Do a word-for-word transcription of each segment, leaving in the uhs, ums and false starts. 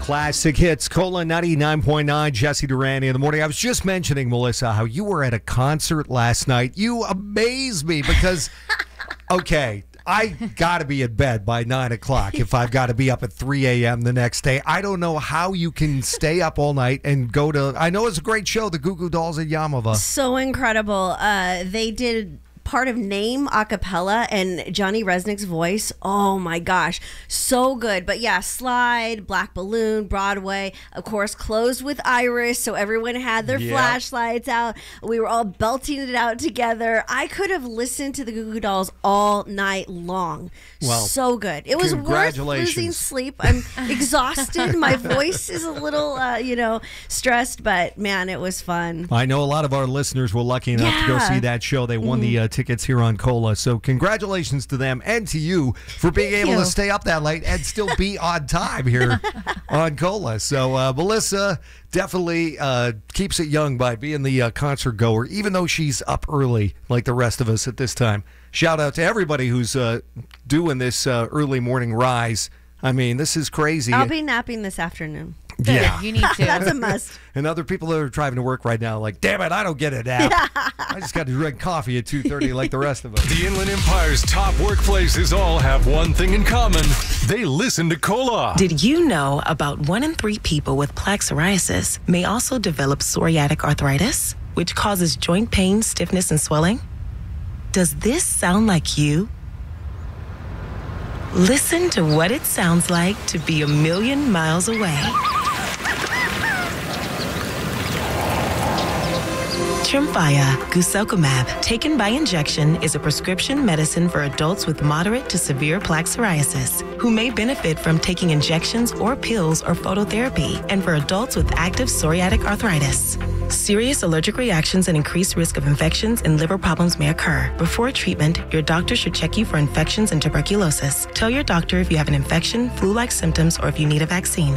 Classic hits, Cola ninety-nine point nine, Jesse Durante in the morning. I was just mentioning, Melissa, how you were at a concert last night. You amaze me because, okay, I got to be in bed by nine o'clock if I've got to be up at three a.m. the next day. I don't know how you can stay up all night and go to, I know it's a great show, the Goo Goo Dolls at Yamava. So incredible. Uh, they did part of Name a cappella and Johnny Resnick's voice. Oh my gosh, so good. But yeah, Slide, Black Balloon, Broadway, of course, closed with Iris, so everyone had their Yep. flashlights out. We were all belting it out together. I could have listened to the Goo Goo Dolls all night long. Well, so good. It was worth congratulations. losing sleep. I'm exhausted. My voice is a little, uh, you know, stressed, but man, it was fun. I know a lot of our listeners were lucky enough to go Yeah. see that show. They won the uh, tickets here on Cola. So congratulations to them and to you for being Thank able you. to stay up that late and still be on time here on Cola. So uh, Melissa definitely uh, keeps it young by being the uh, concert goer, even though she's up early like the rest of us at this time. Shout out to everybody who's uh, doing this uh, early morning rise. I mean, this is crazy. I'll be napping this afternoon. Yeah. You need to. That's a must. And other people that are driving to work right now, like, damn it, I don't get a nap. I just got to drink coffee at two thirty like the rest of us. The Inland Empire's top workplaces all have one thing in common. They listen to Cola. Did you know about one in three people with plaque psoriasis may also develop psoriatic arthritis, which causes joint pain, stiffness, and swelling? Does this sound like you? Listen to what it sounds like to be a million miles away. Tremfya guselkumab, taken by injection, is a prescription medicine for adults with moderate to severe plaque psoriasis who may benefit from taking injections or pills or phototherapy, and for adults with active psoriatic arthritis. Serious allergic reactions and increased risk of infections and liver problems may occur. Before treatment, your doctor should check you for infections and tuberculosis. Tell your doctor if you have an infection, flu-like symptoms, or if you need a vaccine.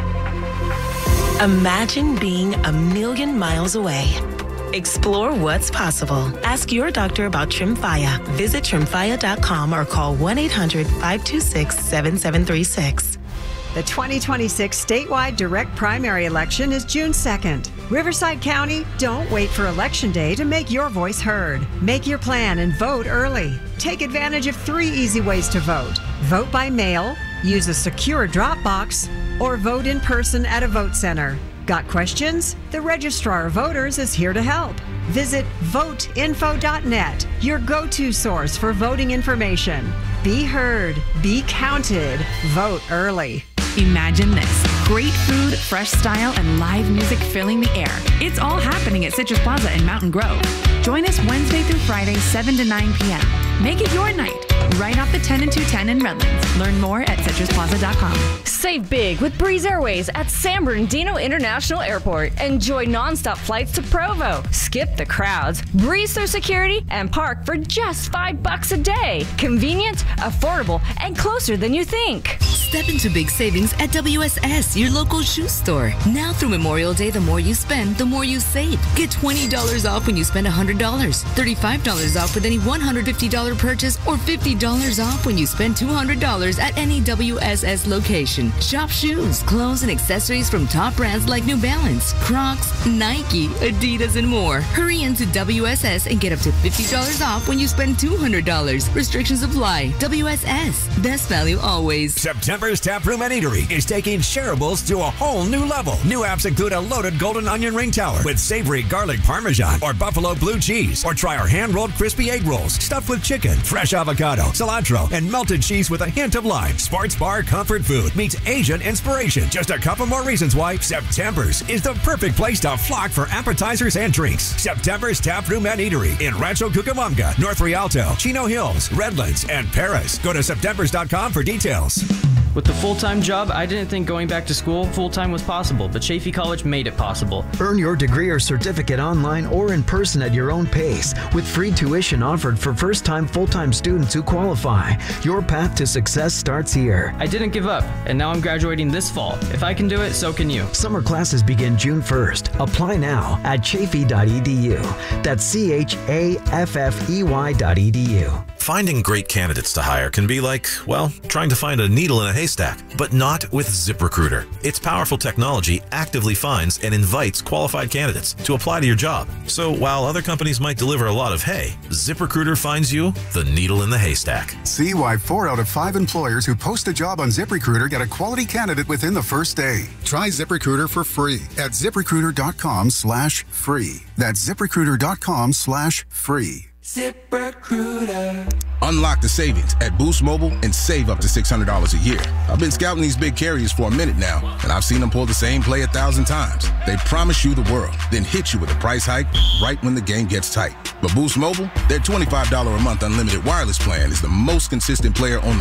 Imagine being a million miles away. Explore what's possible. Ask your doctor about Tremfya. Visit tremfya dot com or call one eight hundred, five two six, seven seven three six. The twenty twenty-six statewide direct primary election is June second. Riverside County, don't wait for Election Day to make your voice heard. Make your plan and vote early. Take advantage of three easy ways to vote. Vote by mail, use a secure drop box, or vote in person at a vote center. Got questions? The Registrar of Voters is here to help. Visit vote info dot net, your go-to source for voting information. Be heard, be counted, vote early. Imagine this. Great food, fresh style, and live music filling the air. It's all happening at Citrus Plaza in Mountain Grove. Join us Wednesday through Friday, seven to nine p.m. Make it your night. Right off the ten and two ten in Redlands. Learn more at citrus plaza dot com. Save big with Breeze Airways at San Bernardino International Airport. Enjoy nonstop flights to Provo. Skip the crowds, breeze through security, and park for just five bucks a day. Convenient, affordable, and closer than you think. Step into big savings at W S S, your local shoe store. Now through Memorial Day, the more you spend, the more you save. Get twenty dollars off when you spend one hundred dollars, thirty-five dollars off with any one hundred fifty dollars purchase, or fifty dollars off when you spend two hundred dollars at any W S S location. Shop shoes, clothes, and accessories from top brands like New Balance, Crocs, Nike, Adidas, and more. Hurry into W S S and get up to fifty dollars off when you spend two hundred dollars. Restrictions apply. W S S, best value always. September's Taproom and Eatery is taking shareables to a whole new level. New apps include a loaded golden onion ring tower with savory garlic parmesan or buffalo blue cheese, or try our hand-rolled crispy egg rolls stuffed with chicken, fresh avocado, cilantro, and melted cheese with a hint of lime. Sports bar comfort food meets Asian inspiration. Just a couple more reasons why September's is the perfect place to flock for appetizers and drinks. September's Taproom and Eatery in Rancho Cucamonga, North Rialto, Chino Hills, Redlands, and Paris. Go to septembers dot com for details. With the full-time job, I didn't think going back to school full-time was possible, but Chaffey College made it possible. Earn your degree or certificate online or in person at your own pace, with free tuition offered for first-time full-time students who qualify. Your path to success starts here. I didn't give up, and now I'm graduating this fall. If I can do it, so can you. Summer classes begin June first. Apply now at chaffey dot e d u. That's C H A F F E Y dot E D U. Finding great candidates to hire can be like, well, trying to find a needle in a haystack, but not with ZipRecruiter. Its powerful technology actively finds and invites qualified candidates to apply to your job. So while other companies might deliver a lot of hay, ZipRecruiter finds you the needle in the haystack. See why four out of five employers who post a job on ZipRecruiter get a quality candidate within the first day. Try ZipRecruiter for free at ZipRecruiter.com slash free. That's ZipRecruiter.com slash free. ZipRecruiter. Unlock the savings at Boost Mobile and save up to six hundred dollars a year. I've been scouting these big carriers for a minute now, and I've seen them pull the same play a thousand times. They promise you the world, then hit you with a price hike right when the game gets tight. But Boost Mobile, their twenty-five dollars a month unlimited wireless plan is the most consistent player on the